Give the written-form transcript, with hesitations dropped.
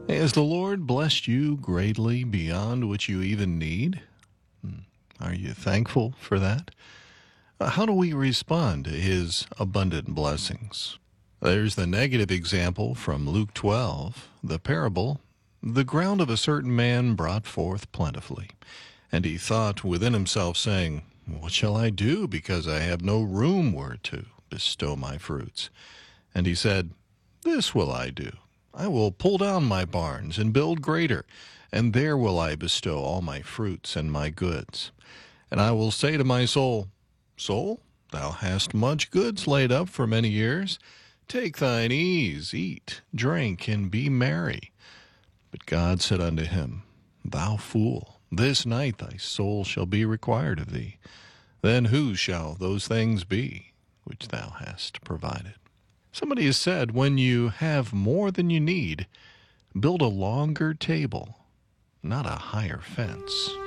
Has the Lord blessed you greatly beyond what you even need? Are you thankful for that? How do we respond to His abundant blessings? There's the negative example from Luke 12, the parable. The ground of a certain man brought forth plentifully. And he thought within himself, saying, What shall I do, because I have no room where to bestow my fruits? And he said, This will I do. I will pull down my barns and build greater, and there will I bestow all my fruits and my goods. And I will say to my soul, Soul, thou hast much goods laid up for many years. Take thine ease, eat, drink, and be merry. But God said unto him, Thou fool, this night thy soul shall be required of thee. Then whose shall those things be which thou hast provided? Somebody has said, when you have more than you need, build a longer table, not a higher fence.